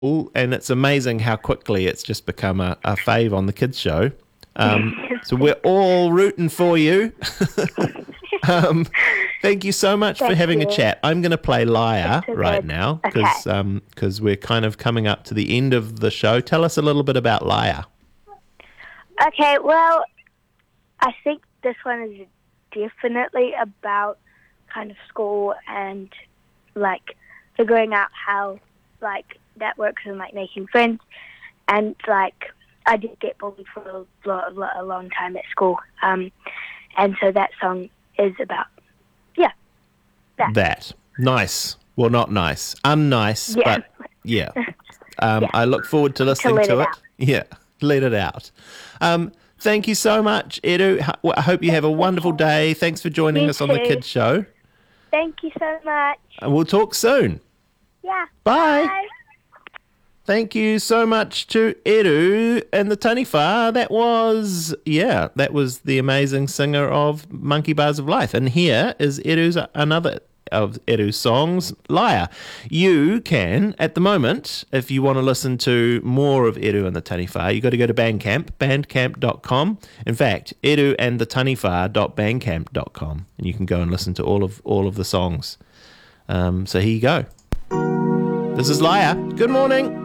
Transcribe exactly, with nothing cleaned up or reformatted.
Ooh, and it's amazing how quickly it's just become a, a fave on the kids' show. Um, so we're all rooting for you. um, thank you so much Thank for having you. a chat. I'm going to play Liar It's so right good. now Okay. because um, 'cause we're kind of coming up to the end of the show. Tell us a little bit about Liar. Okay, well, I think this one is definitely about kind of school and, like, figuring out how, like, that works and, like, making friends. And, like, I did get bullied for a, lo- lo- a long time at school. Um, and so that song is about, yeah, that. That. Nice. Well, not nice. Unnice, Yeah. but yeah. Um, Yeah. I look forward to listening let to it it. out. Yeah, let it out. Um, thank you so much, Edu. H- well, I hope you have a wonderful day. Thanks for joining Me us on the too. Kids Show. Thank you so much. And we'll talk soon. Yeah. Bye. Bye. Thank you so much to Edu and the Taniwha. That was, yeah, that was the amazing singer of Monkey Bars of Life. And here is Edu's another of Edu's songs, Liar. You can, at the moment, if you want to listen to more of Edu and the Taniwha, you got to go to Bandcamp, bandcamp dot com. In fact, edu and the Taniwha dot bandcamp dot com, and you can go and listen to all of all of the songs. Um, so here you go. This is Liar. Good morning.